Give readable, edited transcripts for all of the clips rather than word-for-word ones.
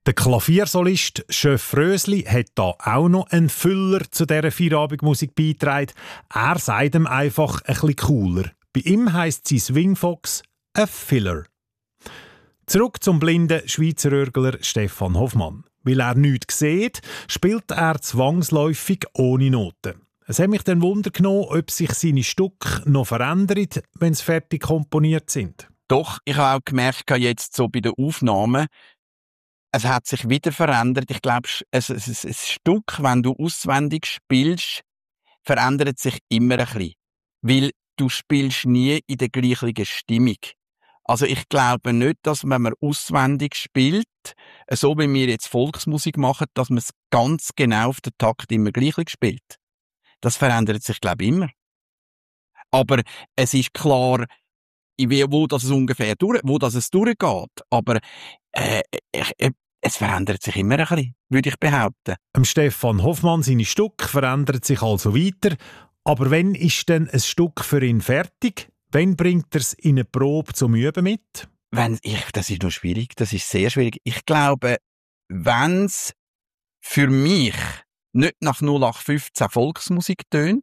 Der Klaviersolist Chef Rösli hat da auch noch einen Füller zu dieser Feierabendmusik beigetragen. Er sagt ihm einfach ein bisschen cooler. Bei ihm heisst sein Swingfox ein Filler. Zurück zum blinden Schweizer Örgler Stefan Hoffmann. Weil er nichts sieht, spielt er zwangsläufig ohne Noten. Es hat mich dann Wunder genommen, ob sich seine Stücke noch verändern, wenn sie fertig komponiert sind. Doch, ich habe auch gemerkt, jetzt so bei den Aufnahmen, es hat sich wieder verändert. Ich glaube, ein Stück, wenn du auswendig spielst, verändert sich immer ein bisschen. Weil du spielst nie in der gleichen Stimmung. Also ich glaube nicht, dass wenn man auswendig spielt, so wie wir jetzt Volksmusik machen, dass man es ganz genau auf den Takt immer gleich spielt. Das verändert sich, glaube ich, immer. Aber es ist klar, wo das es ungefähr durchgeht. Aber es verändert sich immer ein bisschen, würde ich behaupten. Stefan Hoffmann, seine Stücke verändern sich also weiter. Aber wann ist denn ein Stück für ihn fertig? Wann bringt er es in eine Probe zum Üben mit? Das ist noch schwierig, das ist sehr schwierig. Ich glaube, wenn es für mich nicht nach 0815 Volksmusik tönt,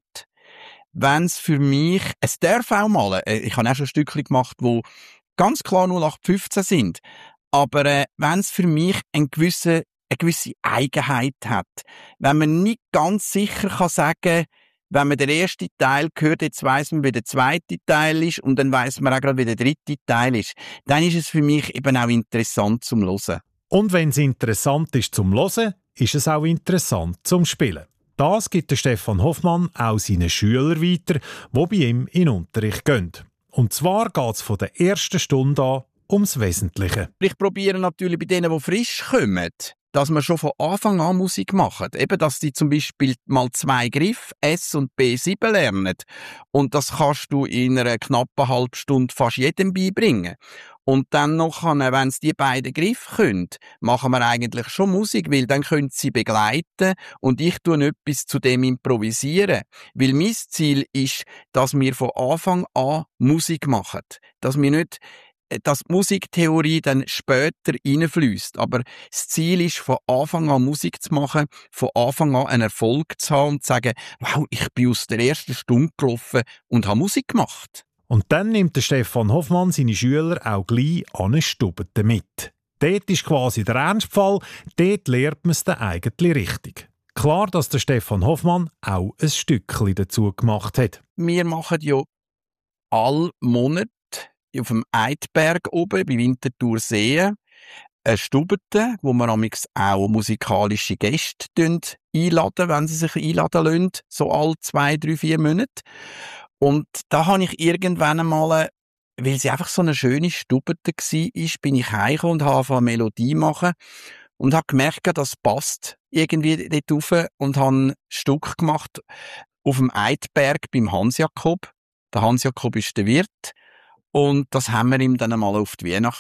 wenn es für mich, es darf auch mal, ich habe auch schon Stückchen gemacht, die ganz klar 0815 sind, aber wenn es für mich eine gewisse Eigenheit hat, wenn man nicht ganz sicher kann sagen, wenn man den ersten Teil hört, jetzt weiss man, wie der zweite Teil ist und dann weiss man auch gerade, wie der dritte Teil ist, dann ist es für mich eben auch interessant zum Hören. Und wenn es interessant ist zum Hören, ist es auch interessant zum Spielen. Das gibt der Stefan Hoffmann auch seinen Schülern weiter, die bei ihm in den Unterricht gehen. Und zwar geht es von der ersten Stunde an ums Wesentliche. Ich probiere natürlich bei denen, die frisch kommen, dass wir schon von Anfang an Musik machen. Eben, dass die zum Beispiel mal 2 Griffe, S und B7 lernen. Und das kannst du in einer knappen halben Stunde fast jedem beibringen. Und dann noch, wenn sie die beiden Griffe können, machen wir eigentlich schon Musik, weil dann können sie begleiten und ich tue etwas zu dem improvisieren. Weil mein Ziel ist, dass wir von Anfang an Musik machen. Dass wir nicht dass die Musiktheorie dann später reinfließt. Aber das Ziel ist, von Anfang an Musik zu machen, von Anfang an einen Erfolg zu haben und zu sagen, wow, ich bin aus der ersten Stunde gelaufen und habe Musik gemacht. Und dann nimmt der Stefan Hoffmann seine Schüler auch gleich an eine Stube mit. Dort ist quasi der Ernstfall, dort lernt man es dann eigentlich richtig. Klar, dass der Stefan Hoffmann auch ein Stückchen dazu gemacht hat. Wir machen ja alle Monate auf dem Eidberg oben, bei Winterthursee, eine Stube, wo wir amigs auch musikalische Gäste einladen, wenn sie sich einladen lassen, so alle 2, 3, 4 Monate. Und da habe ich irgendwann einmal, weil sie einfach so eine schöne Stube war, bin ich heimgekommen und habe eine Melodie machen und habe gemerkt, das passt irgendwie dort rauf und habe ein Stück gemacht auf dem Eidberg beim Hans Jakob. Der Hans Jakob ist der Wirt. Und das haben wir ihm dann einmal auf die